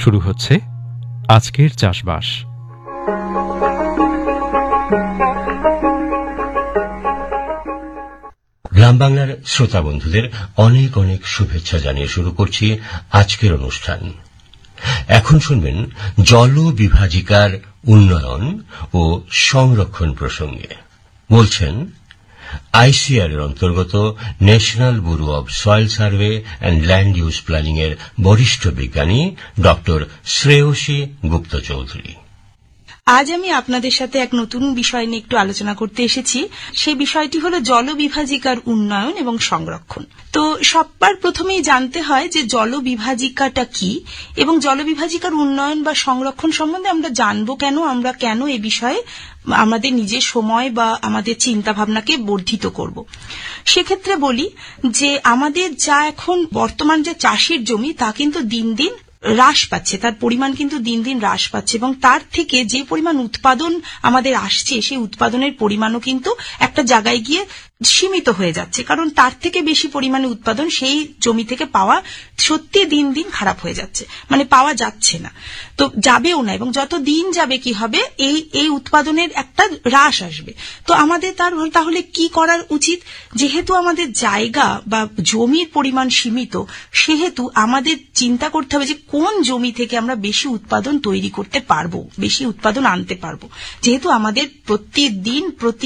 শুরু হচ্ছে আজকের চাষবাস। গ্রাম বাংলার শ্রোতা বন্ধুদের অনেক অনেক শুভেচ্ছা জানিয়ে শুরু করছি আজকের অনুষ্ঠান। এখন শুনবেন জল বিভাজিকার উন্নয়ন ও সংরক্ষণ প্রসঙ্গে। বলছেন আইসিআর এর অন্তর্গত national bureau of soil survey and land use planning এর বরিষ্ঠ বিজ্ঞানী ডক্টর শ্রেয়সী গুপ্ত চৌধুরী। আজ আমি আপনাদের সাথে এক নতুন বিষয় নিয়ে একটু আলোচনা করতে এসেছি। সেই বিষয়টি হলো জল বিভাজিকার উন্নয়ন এবং সংরক্ষণ। তো সবার প্রথমেই জানতে হয় যে জল বিভাজিকাটা কি এবং জল বিভাজিকার উন্নয়ন বা সংরক্ষণ সম্বন্ধে আমরা জানবো কেন, আমরা কেন এ বিষয়ে আমাদের নিজের সময় বা আমাদের চিন্তা ভাবনাকে বর্ধিত করব। সেক্ষেত্রে বলি যে আমাদের যা এখন বর্তমান যে চাষের জমি তা কিন্তু দিন দিন হ্রাস পাচ্ছে, তার পরিমাণ কিন্তু দিন দিন হ্রাস পাচ্ছে এবং তার থেকে যে পরিমাণ উৎপাদন আমাদের আসছে সেই উৎপাদনের পরিমাণও কিন্তু একটা জায়গায় গিয়ে সীমিত হয়ে যাচ্ছে, কারণ তার থেকে বেশি পরিমাণে উৎপাদন সেই জমি থেকে পাওয়া সত্যি দিন দিন খারাপ হয়ে যাচ্ছে, মানে পাওয়া যাচ্ছে না, তো যাবেও না। এবং যত দিন যাবে কি হবে, এই উৎপাদনের একটা হ্রাস আসবে। তো আমাদের তাহলে কি করার উচিত? যেহেতু আমাদের জায়গা বা জমির পরিমাণ সীমিত, সেহেতু আমাদের চিন্তা করতে হবে যে কোন জমি থেকে আমরা বেশি উৎপাদন তৈরি করতে পারবো, বেশি উৎপাদন আনতে পারবো। যেহেতু আমাদের প্রতিদিন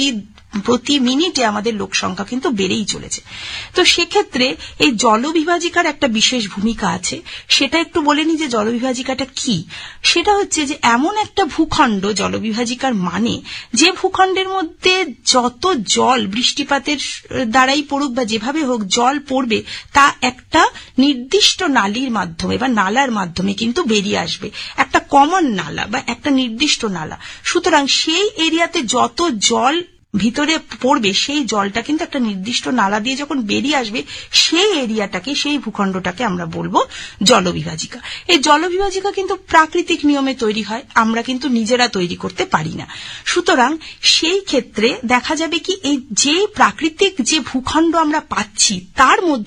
প্রতি মিনিটে আমাদের লোক সংখ্যা কিন্তু বেড়েই চলেছে, তো সেক্ষেত্রে এই জলবিভাজিকার একটা বিশেষ ভূমিকা আছে। সেটা একটু বলে নি যে জলবিভাজিকাটা কি। সেটা হচ্ছে যে এমন একটা ভূখণ্ড, জলবিভাজিকার মানে যে ভূখণ্ডের মধ্যে যত জল বৃষ্টিপাতের দ্বারাই পড়ুক বা যেভাবে হোক জল পড়বে, তা একটা নির্দিষ্ট নালীর মাধ্যমে বা নালার মাধ্যমে কিন্তু বেরিয়ে আসবে, একটা কমন নালা বা একটা নির্দিষ্ট নালা। সুতরাং সেই এরিয়াতে যত জল ভিতরে পড়বে সেই জলটা কিন্তু একটা নির্দিষ্ট নালা দিয়ে যখন বেরিয়ে আসবে, সেই এরিয়াটাকে, সেই ভূখণ্ডটাকে আমরা বলবো জলবিভাজিকা। এই জলবিভাজিকা কিন্তু প্রাকৃতিক নিয়মে তৈরি হয়, আমরা কিন্তু নিজেরা তৈরি করতে পারি না। সুতরাং সেই ক্ষেত্রে দেখা যাবে কি, এই যে প্রাকৃতিক যে ভূখণ্ড আমরা পাচ্ছি তার মধ্যে